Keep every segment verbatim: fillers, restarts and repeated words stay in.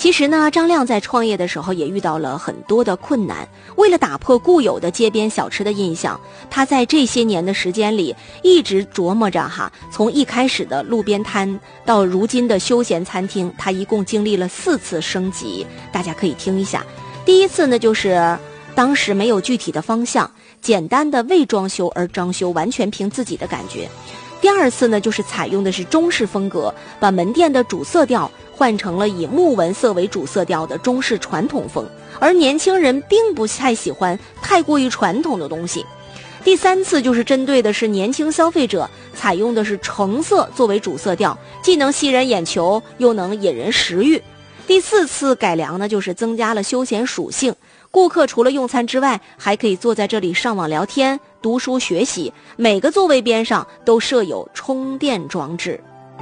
其实呢，张亮在创业的时候也遇到了很多的困难。为了打破固有的街边小吃的印象，他在这些年的时间里一直琢磨着哈，从一开始的路边摊到如今的休闲餐厅，他一共经历了四次升级。大家可以听一下。第一次呢，就是当时没有具体的方向，简单的为装修而装修，完全凭自己的感觉。第二次呢，就是采用的是中式风格，把门店的主色调换成了以木纹色为主色调的中式传统风，而年轻人并不太喜欢太过于传统的东西。第三次就是针对的是年轻消费者，采用的是橙色作为主色调，既能吸人眼球，又能引人食欲。第四次改良呢，就是增加了休闲属性，顾客除了用餐之外，还可以坐在这里上网聊天、读书学习，每个座位边上都设有充电装置。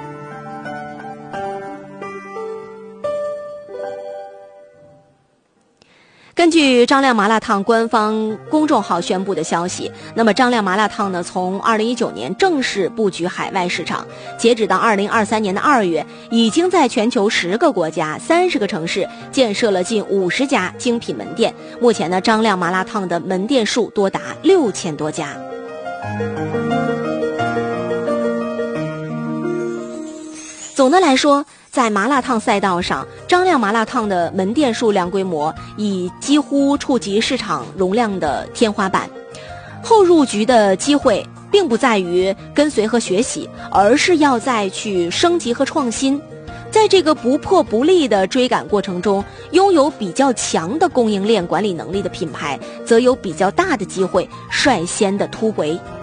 根据张亮麻辣烫官方公众号宣布的消息，那么张亮麻辣烫呢，从二零一九年正式布局海外市场，截止到二零二三年的二月，已经在全球十个国家、三十个城市建设了近五十家精品门店。目前呢，张亮麻辣烫的门店数多达六千多家。总的来说，在麻辣烫赛道上，张亮麻辣烫的门店数量规模已几乎触及市场容量的天花板。后入局的机会并不在于跟随和学习，而是要再去升级和创新。在这个不破不立的追赶过程中，拥有比较强的供应链管理能力的品牌，则有比较大的机会率先的突围。